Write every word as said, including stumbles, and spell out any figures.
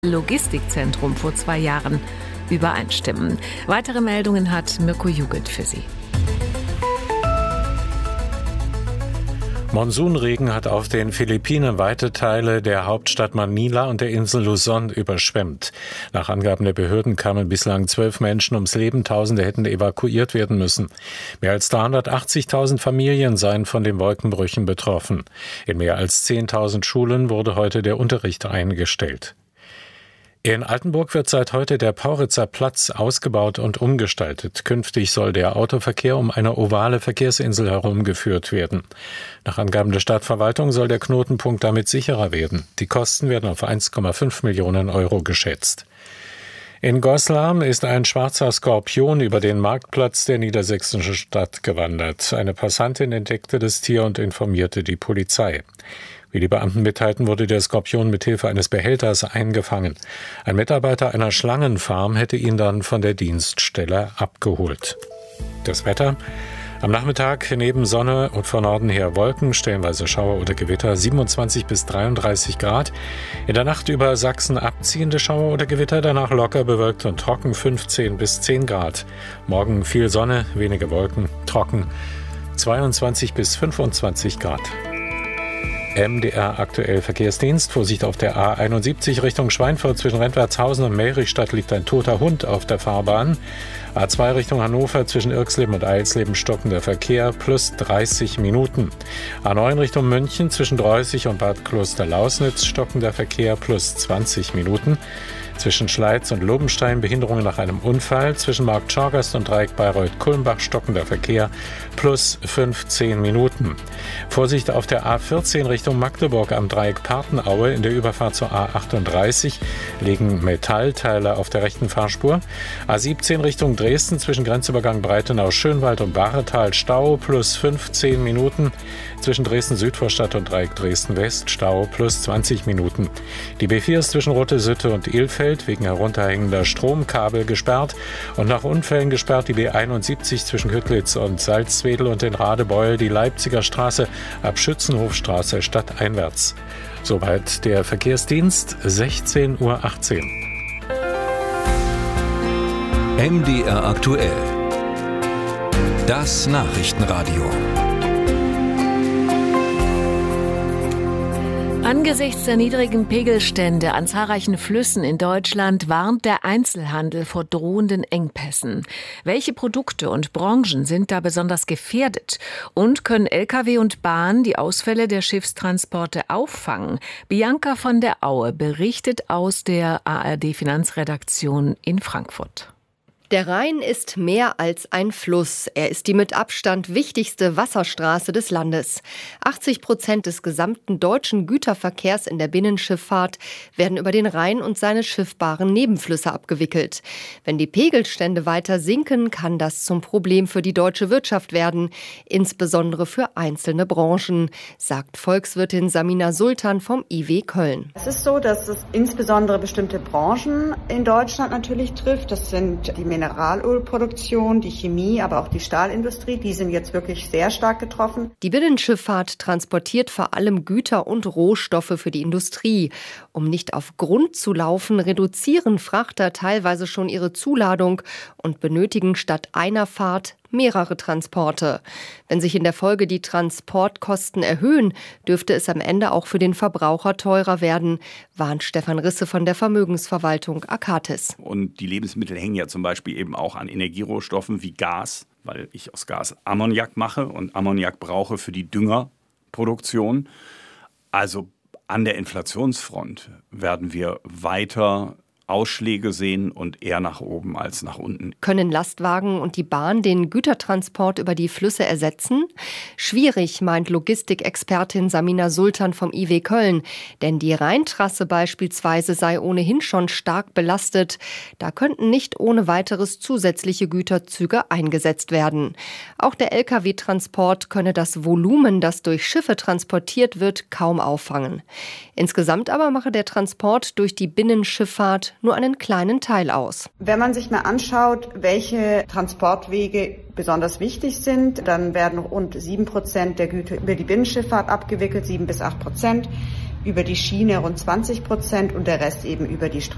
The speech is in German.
Logistikzentrum vor zwei Jahren übereinstimmen. Weitere Meldungen hat Mirko Jugend für Sie. Monsunregen hat auf den Philippinen weite Teile der Hauptstadt Manila und der Insel Luzon überschwemmt. Nach Angaben der Behörden kamen bislang zwölf Menschen ums Leben, Tausende hätten evakuiert werden müssen. Mehr als dreihundertachtzigtausend Familien seien von den Wolkenbrüchen betroffen. In mehr als zehntausend Schulen wurde heute der Unterricht eingestellt. In Altenburg wird seit heute der Pauritzer Platz ausgebaut und umgestaltet. Künftig soll der Autoverkehr um eine ovale Verkehrsinsel herumgeführt werden. Nach Angaben der Stadtverwaltung soll der Knotenpunkt damit sicherer werden. Die Kosten werden auf eins Komma fünf Millionen Euro geschätzt. In Goslar ist ein schwarzer Skorpion über den Marktplatz der niedersächsischen Stadt gewandert. Eine Passantin entdeckte das Tier und informierte die Polizei. Wie die Beamten mitteilten, wurde der Skorpion mit Hilfe eines Behälters eingefangen. Ein Mitarbeiter einer Schlangenfarm hätte ihn dann von der Dienststelle abgeholt. Das Wetter: Am Nachmittag neben Sonne und von Norden her Wolken, stellenweise Schauer oder Gewitter, siebenundzwanzig bis dreiunddreißig Grad. In der Nacht über Sachsen abziehende Schauer oder Gewitter, danach locker bewölkt und trocken, fünfzehn bis zehn Grad. Morgen viel Sonne, wenige Wolken, trocken, zweiundzwanzig bis fünfundzwanzig Grad. M D R aktuell Verkehrsdienst. Vorsicht auf der A einundsiebzig Richtung Schweinfurt. Zwischen Rentwertshausen und Melrichstadt liegt ein toter Hund auf der Fahrbahn. A zwei Richtung Hannover zwischen Irxleben und Eilsleben stockender Verkehr plus dreißig Minuten. A neun Richtung München zwischen Dreußig und Bad Klosterlausnitz stockender Verkehr plus zwanzig Minuten. Zwischen Schleiz und Lobenstein Behinderungen nach einem Unfall. Zwischen Markt Schorgast und Dreieck Bayreuth-Kulmbach stockender Verkehr plus fünfzehn Minuten. Vorsicht auf der A vierzehn Richtung Magdeburg am Dreieck Partenaue. In der Überfahrt zur A achtunddreißig liegen Metallteile auf der rechten Fahrspur. A siebzehn Richtung Dresden zwischen Grenzübergang Breitenau-Schönwald und Bahretal Stau plus fünfzehn Minuten. Zwischen Dresden-Südvorstadt und Dreieck Dresden-West Stau plus zwanzig Minuten. Die B vier ist zwischen Rote Sütte und Ilfeld wegen herunterhängender Stromkabel gesperrt und nach Unfällen gesperrt die B einundsiebzig zwischen Hüttlitz und Salzwedel und den Radebeul, die Leipziger Straße ab Schützenhofstraße stadteinwärts. Soweit der Verkehrsdienst, sechzehn Uhr achtzehn. M D R aktuell. Das Nachrichtenradio. Angesichts der niedrigen Pegelstände an zahlreichen Flüssen in Deutschland warnt der Einzelhandel vor drohenden Engpässen. Welche Produkte und Branchen sind da besonders gefährdet? Und können L K W und Bahn die Ausfälle der Schiffstransporte auffangen? Bianca von der Aue berichtet aus der A R D-Finanzredaktion in Frankfurt. Der Rhein ist mehr als ein Fluss. Er ist die mit Abstand wichtigste Wasserstraße des Landes. achtzig Prozent des gesamten deutschen Güterverkehrs in der Binnenschifffahrt werden über den Rhein und seine schiffbaren Nebenflüsse abgewickelt. Wenn die Pegelstände weiter sinken, kann das zum Problem für die deutsche Wirtschaft werden, insbesondere für einzelne Branchen, sagt Volkswirtin Samina Sultan vom I W Köln. Es ist so, dass es insbesondere bestimmte Branchen in Deutschland natürlich trifft. Das sind die Mineralölproduktion, die Chemie, aber auch die Stahlindustrie, die sind jetzt wirklich sehr stark getroffen. Die Binnenschifffahrt transportiert vor allem Güter und Rohstoffe für die Industrie. Um nicht auf Grund zu laufen, reduzieren Frachter teilweise schon ihre Zuladung und benötigen statt einer Fahrt mehrere Transporte. Wenn sich in der Folge die Transportkosten erhöhen, dürfte es am Ende auch für den Verbraucher teurer werden, warnt Stefan Risse von der Vermögensverwaltung Akatis. Und die Lebensmittel hängen ja zum Beispiel eben auch an Energierohstoffen wie Gas, weil ich aus Gas Ammoniak mache und Ammoniak brauche für die Düngerproduktion. Also an der Inflationsfront werden wir weiter Ausschläge sehen und eher nach oben als nach unten. Können Lastwagen und die Bahn den Gütertransport über die Flüsse ersetzen? Schwierig, meint Logistikexpertin Samina Sultan vom I W Köln. Denn die Rheintrasse beispielsweise sei ohnehin schon stark belastet. Da könnten nicht ohne weiteres zusätzliche Güterzüge eingesetzt werden. Auch der L K W-Transport könne das Volumen, das durch Schiffe transportiert wird, kaum auffangen. Insgesamt aber mache der Transport durch die Binnenschifffahrt nur einen kleinen Teil aus. Wenn man sich mal anschaut, welche Transportwege besonders wichtig sind, dann werden rund sieben Prozent der Güter über die Binnenschifffahrt abgewickelt, sieben bis acht Prozent, über die Schiene rund zwanzig Prozent und der Rest eben über die Straße.